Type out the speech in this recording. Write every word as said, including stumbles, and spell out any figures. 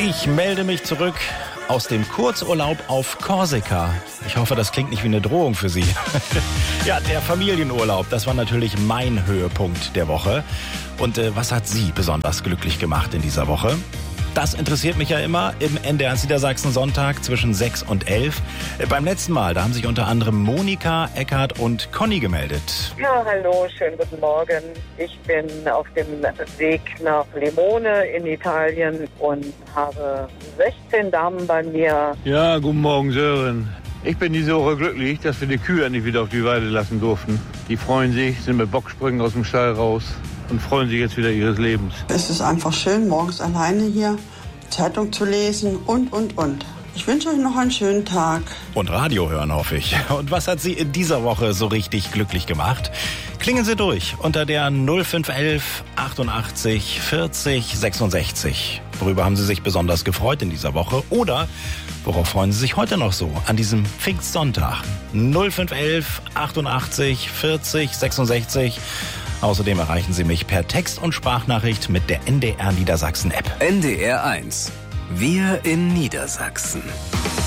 Ich melde mich zurück aus dem Kurzurlaub auf Korsika. Ich hoffe, das klingt nicht wie eine Drohung für Sie. Ja, der Familienurlaub, das war natürlich mein Höhepunkt der Woche. Und äh, was hat Sie besonders glücklich gemacht in dieser Woche? Das interessiert mich ja immer im N D R Niedersachsen Sonntag zwischen sechs und elf. Äh, beim letzten Mal, da haben sich unter anderem Monika, Eckhard und Conny gemeldet. Ja, hallo, schönen guten Morgen. Ich bin auf dem Weg nach Limone in Italien und habe sechzehn Damen bei mir. Ja, guten Morgen, Sören. Ich bin diese Woche glücklich, dass wir die Kühe endlich wieder auf die Weide lassen durften. Die freuen sich, sind mit Bocksprüngen aus dem Stall raus und freuen sich jetzt wieder ihres Lebens. Es ist einfach schön, morgens alleine hier Zeitung zu lesen und, und, und. Ich wünsche euch noch einen schönen Tag. Und Radio hören, hoffe ich. Und was hat Sie in dieser Woche so richtig glücklich gemacht? Klingen Sie durch unter der null fünf elf achtundachtzig vierzig sechsundsechzig. Worüber haben Sie sich besonders gefreut in dieser Woche? Oder worauf freuen Sie sich heute noch so an diesem Pfingstsonntag? null fünf elf achtundachtzig vierzig sechsundsechzig. Außerdem erreichen Sie mich per Text- und Sprachnachricht mit der N D R Niedersachsen App. N D R eins. Wir in Niedersachsen.